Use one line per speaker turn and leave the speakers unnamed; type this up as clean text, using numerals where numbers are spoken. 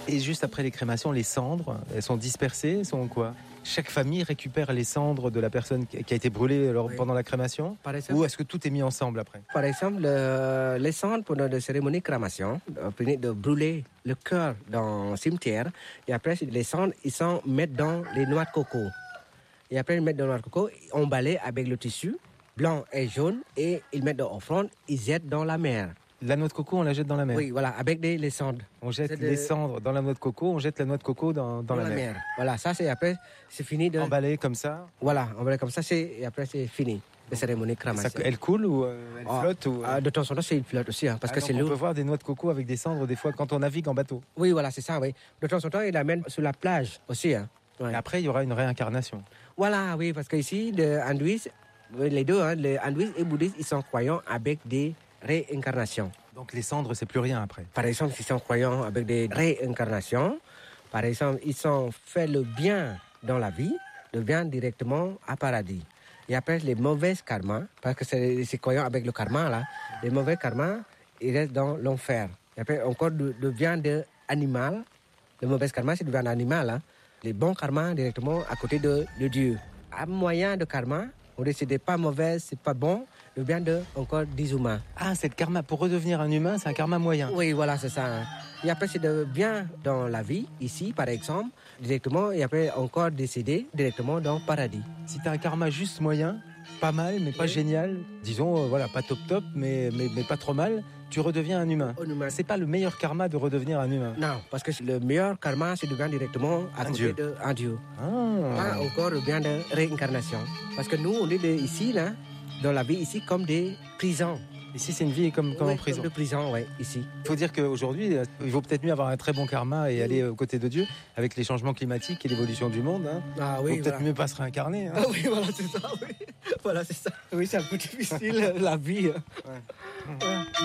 Et juste après les crémations, les cendres, elles sont dispersées, elles sont quoi? Chaque famille récupère les cendres de la personne qui a été brûlée pendant la crémation? Ou est-ce que tout est mis ensemble après?
Par exemple, les cendres pendant la cérémonie de crémation, finit de brûler le cœur dans le cimetière. Et après, les cendres, ils s'en mettent dans les noix de coco. Et après, ils mettent dans les noix de coco, emballées avec le tissu blanc et jaune. Et ils mettent dans l'offrande, ils jettent dans la mer.
La noix de coco, on la jette dans la mer?
Oui, voilà, avec les cendres.
On jette les cendres dans la noix de coco, on jette la noix de coco dans la mer.
Voilà, ça c'est après, c'est fini de...
Emballé comme ça?
Voilà, emballé comme ça, et après c'est fini, la cérémonie de crémation.
Elle coule ou elle flotte ou...
De temps en temps, c'est une flotte aussi, parce que c'est lourd.
On peut voir des noix de coco avec des cendres des fois quand on navigue en bateau?
Oui, voilà, c'est ça, oui. De temps en temps, ils l'amènent sur la plage aussi.
Ouais. Et après, il y aura une réincarnation.
Voilà, oui, parce qu'ici, les hindouistes, les deux, les hindouistes et bouddhistes, ils sont croyants avec des réincarnations.
Donc les cendres, c'est plus rien après.
Par exemple, ils sont croyants avec des réincarnations. Par exemple, ils ont fait le bien dans la vie, le bien directement à paradis. Et après, les mauvais karmas, parce que c'est croyant avec le karma, là, les mauvais karmas, ils restent dans l'enfer. Et après, encore le bien de animal, le mauvais karma, c'est le bien d'animal. Hein. Les bons karmas, directement à côté de Dieu. À moyen de karma, on dit que c'est pas mauvais, c'est pas bon, le bien de encore des humains.
Ah, c'est le karma. Pour redevenir un humain, c'est un karma moyen.
Oui, voilà, c'est ça. Et après, c'est le bien dans la vie, ici, par exemple, directement, et après, encore décédé directement dans le paradis.
Si tu as un karma juste moyen, pas mal, mais pas génial, disons, voilà, pas top, mais pas trop mal, tu redeviens un humain. C'est pas le meilleur karma de redevenir un humain.
Non, parce que le meilleur karma, c'est de bien directement à côté d'un Dieu. Pas encore le bien de réincarnation. Parce que nous, on est ici, là, dans la vie, ici, comme des prisons.
Ici, c'est une vie comme en prison.
Comme de prison, oui, ici.
Il faut dire qu'aujourd'hui, il vaut peut-être mieux avoir un très bon karma et aller aux côtés de Dieu avec les changements climatiques et l'évolution du monde. Hein.
Ah oui,
il vaut peut-être mieux pas se réincarner. Hein.
Ah oui, voilà, c'est ça. Oui. Voilà, c'est ça. Oui, c'est un peu difficile, la vie. Ouais.